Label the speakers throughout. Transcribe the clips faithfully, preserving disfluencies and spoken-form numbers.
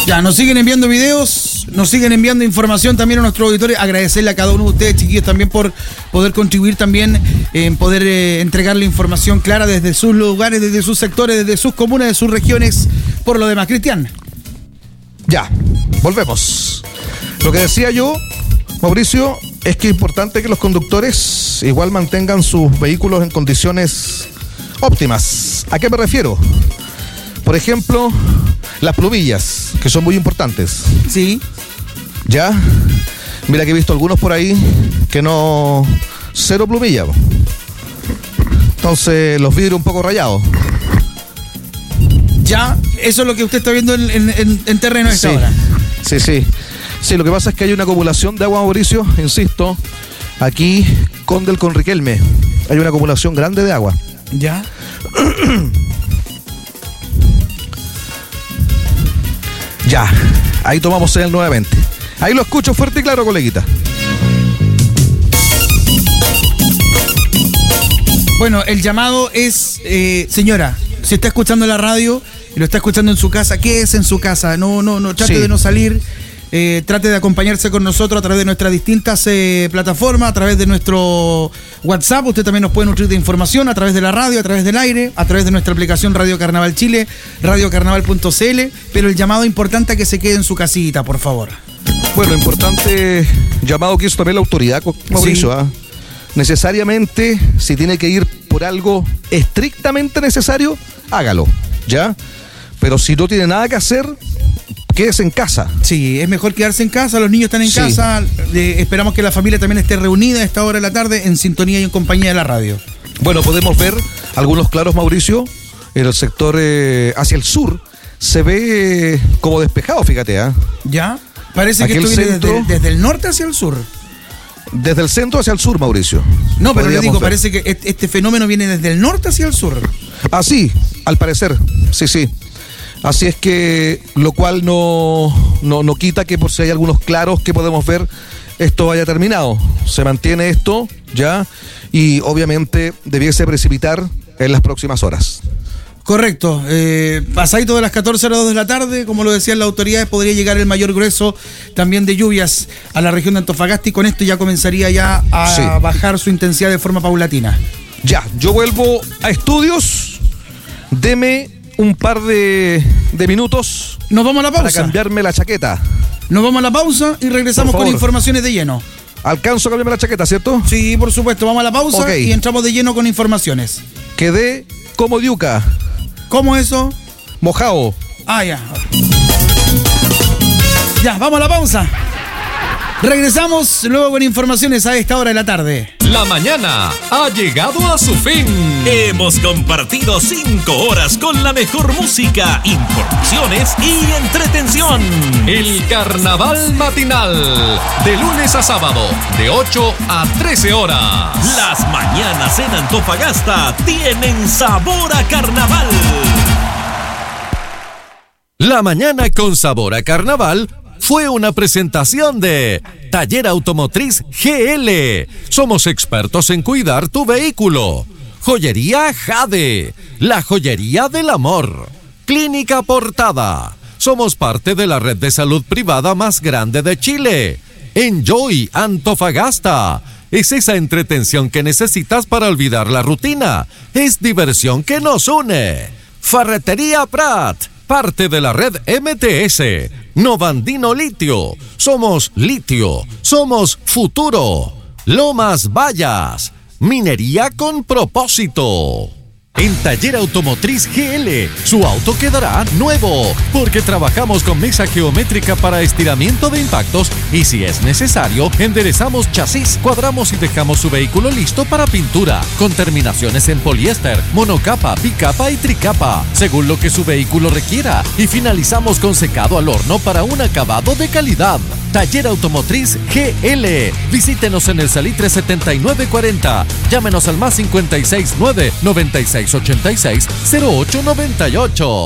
Speaker 1: Ya, nos siguen enviando videos, nos siguen enviando información también a nuestros auditores. Agradecerle a cada uno de ustedes, chiquillos, también por poder contribuir también en poder eh, entregarle información clara desde sus lugares, desde sus sectores, desde sus comunas, de sus regiones. Por lo demás, Cristian.
Speaker 2: Ya, volvemos. Lo que decía yo, Mauricio, es que es importante que los conductores igual mantengan sus vehículos en condiciones óptimas. ¿A qué me refiero? Por ejemplo, las pluvillas, que son muy importantes.
Speaker 1: Sí.
Speaker 2: ¿Ya? Mira que he visto algunos por ahí que no... Cero plumilla. Entonces, los vidrios un poco rayados.
Speaker 1: Ya, eso es lo que usted está viendo en, en, en terreno a esta
Speaker 2: sí,
Speaker 1: hora.
Speaker 2: Sí, sí. Sí, lo que pasa es que hay una acumulación de agua, Mauricio, insisto, aquí, Condel con Riquelme. Hay una acumulación grande de agua.
Speaker 1: Ya.
Speaker 2: Ya, ahí tomamos él nuevamente. Ahí lo escucho fuerte y claro, coleguita.
Speaker 1: Bueno, el llamado es, eh, señora, si está escuchando la radio y lo está escuchando en su casa, quédese en su casa, no, no, no, trate sí. de no salir, eh, trate de acompañarse con nosotros a través de nuestras distintas eh, plataformas, a través de nuestro WhatsApp. Usted también nos puede nutrir de información a través de la radio, a través del aire, a través de nuestra aplicación Radio Carnaval Chile, radio carnaval punto c l, pero el llamado importante a que se quede en su casita, por favor.
Speaker 2: Bueno, importante llamado que hizo también la autoridad, Mauricio, sí. ¿eh? Necesariamente, si tiene que ir por algo estrictamente necesario, hágalo, ¿ya? Pero si no tiene nada que hacer, quédese en casa.
Speaker 1: Sí, es mejor quedarse en casa, los niños están en sí. casa, eh, esperamos que la familia también esté reunida a esta hora de la tarde en sintonía y en compañía de la radio.
Speaker 2: Bueno, podemos ver algunos claros, Mauricio, en el sector eh, hacia el sur, se ve eh, como despejado, fíjate, ¿eh?
Speaker 1: ¿Ya? Parece
Speaker 2: Aquel
Speaker 1: que esto viene
Speaker 2: centro,
Speaker 1: desde, desde el norte hacia el sur.
Speaker 2: Desde el centro hacia el sur, Mauricio.
Speaker 1: No, pero le digo,
Speaker 2: ver.
Speaker 1: parece que este fenómeno viene desde el norte hacia el sur.
Speaker 2: Ah, sí, al parecer, sí, sí. Así es que, lo cual no, no, no quita que por si hay algunos claros que podemos ver, esto haya terminado. Se mantiene esto, ya, y obviamente debiese precipitar en las próximas horas.
Speaker 1: Correcto, eh, pasadito de las catorce horas de la tarde, como lo decían las autoridades, podría llegar el mayor grueso también de lluvias a la región de Antofagasta y con esto ya comenzaría ya a sí. bajar su intensidad de forma paulatina.
Speaker 2: Ya, yo vuelvo a estudios, deme un par de, de minutos.
Speaker 1: Nos vamos a la pausa.
Speaker 2: Para cambiarme la chaqueta.
Speaker 1: Nos vamos a la pausa y regresamos con informaciones de lleno.
Speaker 2: Alcanzo a cambiarme la chaqueta, ¿cierto?
Speaker 1: Sí, por supuesto, vamos a la pausa okay. y entramos de lleno con informaciones.
Speaker 2: Quedé como diuca.
Speaker 1: ¿Cómo eso?
Speaker 2: Mojado.
Speaker 1: Ah, ya. Ya, vamos a la pausa. Regresamos luego con informaciones a esta hora de la tarde.
Speaker 3: La mañana ha llegado a su fin. Hemos compartido cinco horas con la mejor música, informaciones y entretención. El Carnaval Matinal, de lunes a sábado, de ocho a trece horas. Las mañanas en Antofagasta tienen sabor a carnaval. La mañana con sabor a carnaval fue una presentación de Taller Automotriz G L. Somos expertos en cuidar tu vehículo. Joyería Jade, la joyería del amor. Clínica Portada. Somos parte de la red de salud privada más grande de Chile. Enjoy Antofagasta. Es esa entretención que necesitas para olvidar la rutina. Es diversión que nos une. Ferretería Prat. Parte de la red M T S. Novandino Litio. Somos litio. Somos futuro. Lomas Vallas. Minería con propósito. En Taller Automotriz G L, su auto quedará nuevo, porque trabajamos con mesa geométrica para estiramiento de impactos y si es necesario, enderezamos chasis, cuadramos y dejamos su vehículo listo para pintura, con terminaciones en poliéster, monocapa, bicapa y tricapa, según lo que su vehículo requiera, y finalizamos con secado al horno para un acabado de calidad. Taller Automotriz G L. Visítenos en el Salitre setenta y nueve cuarenta. Llámenos al más cincuenta y seis nueve, noventa y seis ochenta y seis, cero ocho noventa y ocho.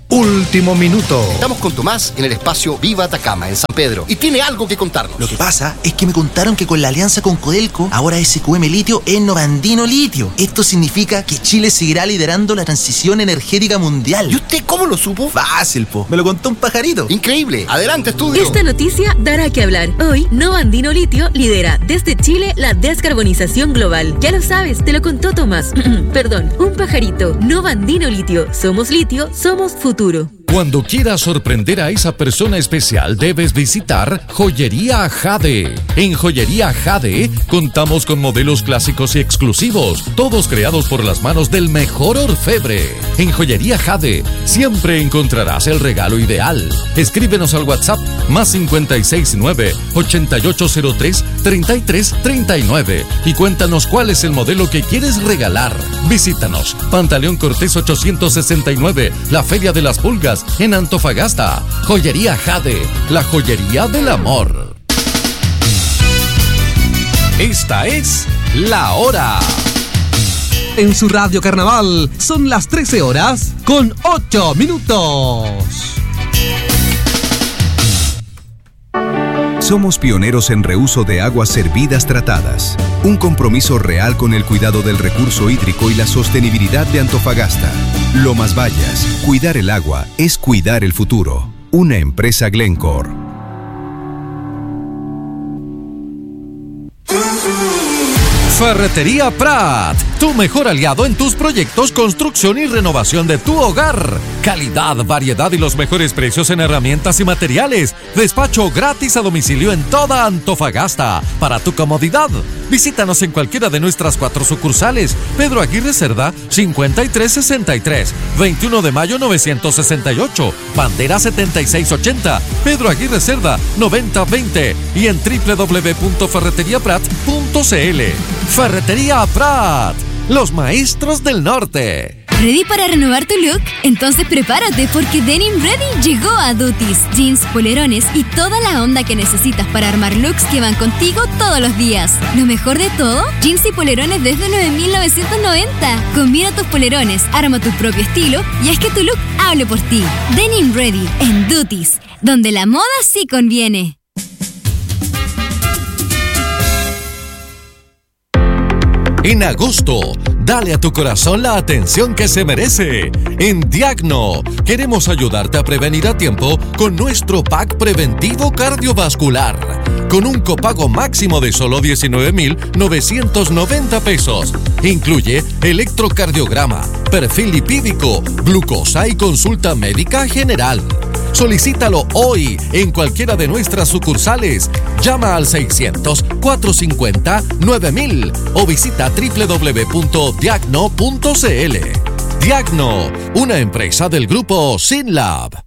Speaker 2: Último minuto.
Speaker 4: Estamos con Tomás en el espacio Viva Atacama, en San Pedro, y tiene algo que contarnos.
Speaker 5: Lo que pasa es que me contaron que con la alianza con Codelco, ahora S Q M Litio es Novandino Litio. Esto significa que Chile seguirá liderando la transición energética mundial.
Speaker 4: ¿Y usted cómo lo supo?
Speaker 5: Fácil, po. Me lo contó un pajarito.
Speaker 4: Increíble. Adelante, estudio.
Speaker 6: Esta noticia dará que hablar. Hoy, Novandino Litio lidera desde Chile la descarbonización global. Ya lo sabes, te lo contó Tomás. Perdón, un pajarito. Novandino Litio. Somos litio, somos futuro.
Speaker 3: Cuando quieras sorprender a esa persona especial, debes visitar Joyería Jade. En Joyería Jade contamos con modelos clásicos y exclusivos, todos creados por las manos del mejor orfebre. En Joyería Jade siempre encontrarás el regalo ideal. Escríbenos al WhatsApp más cinco seis nueve, ocho ocho cero tres, tres tres tres nueve y cuéntanos cuál es el modelo que quieres regalar. Visítanos, Pantaleón Cortés ochocientos sesenta y nueve, la Feria de las Pulgas, en Antofagasta. Joyería Jade, la joyería del amor. Esta es La Hora.
Speaker 7: En su radio Carnaval son las trece horas con ocho minutos.
Speaker 8: Somos pioneros en reuso de aguas servidas tratadas. Un compromiso real con el cuidado del recurso hídrico y la sostenibilidad de Antofagasta. Lomas Vallas, cuidar el agua es cuidar el futuro. Una empresa Glencore.
Speaker 3: Ferretería Prat, tu mejor aliado en tus proyectos, construcción y renovación de tu hogar. Calidad, variedad y los mejores precios en herramientas y materiales. Despacho gratis a domicilio en toda Antofagasta. Para tu comodidad, visítanos en cualquiera de nuestras cuatro sucursales. Pedro Aguirre Cerda, cincuenta y tres sesenta y tres. veintiuno de mayo novecientos sesenta y ocho. Bandera setenta y seis ochenta. Pedro Aguirre Cerda, noventa veinte. Y en doble u doble u doble u punto ferretería prat punto c l. Ferretería Prat, los maestros del norte.
Speaker 9: ¿Ready para renovar tu look? Entonces prepárate porque Denim Ready llegó a Duties. Jeans, polerones y toda la onda que necesitas para armar looks que van contigo todos los días. Lo mejor de todo, jeans y polerones desde nueve mil novecientos noventa. Combina tus polerones, arma tu propio estilo y haz que tu look hable por ti. Denim Ready en Duties, donde la moda sí conviene.
Speaker 3: En agosto, dale a tu corazón la atención que se merece. En Diagno, queremos ayudarte a prevenir a tiempo con nuestro pack preventivo cardiovascular. Con un copago máximo de solo diecinueve mil novecientos noventa pesos. Incluye electrocardiograma, perfil lipídico, glucosa y consulta médica general. Solicítalo hoy en cualquiera de nuestras sucursales. Llama al seiscientos, cuatrocientos cincuenta, nueve mil o visita doble u doble u doble u punto diagno punto c l. Diagno, una empresa del grupo Synlab.